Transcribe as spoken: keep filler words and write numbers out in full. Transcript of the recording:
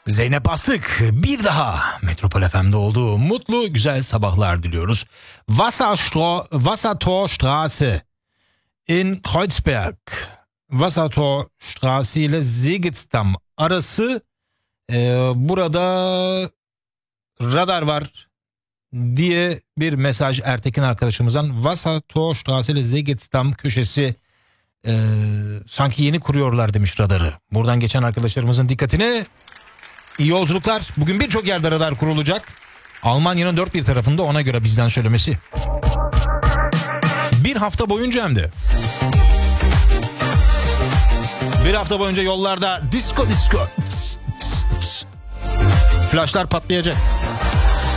Zeynep Bastık bir daha Metropol F M'de olduğu mutlu güzel sabahlar diliyoruz. Wasserstro Wassertorstraße in Kreuzberg. Wassertorstraße ile Segitzdamm arası e, burada radar var diye bir mesaj Ertekin arkadaşımızdan. Wassertorstraße ile Segitzdamm köşesi e, sanki yeni kuruyorlar demiş radarı. Buradan geçen arkadaşlarımızın dikkatine iyi yolculuklar. Bugün birçok yerde radar kurulacak. Almanya'nın dört bir tarafında, ona göre bizden söylemesi. Bir hafta boyunca hem de. Bir hafta boyunca yollarda disco disco. Flaşlar patlayacak.